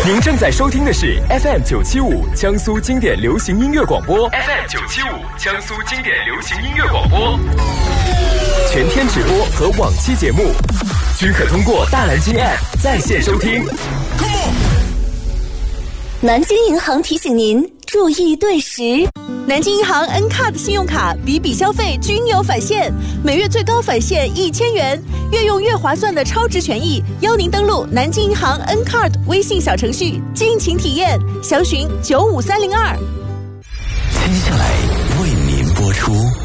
您正在收听的是 FM975 江苏经典流行音乐广播 ，FM975 江苏经典流行音乐广播，全天直播和往期节目均可通过大蓝鲸 App 在线收听。 南京银行提醒您注意对时。 南京银行 N-Card 信用卡笔笔消费均有返现，每月最高返现1000元，越用越划算的超值权益，邀您登录南京银行 N-Card 微信小程序尽情体验，详询95302。 接下来为您播出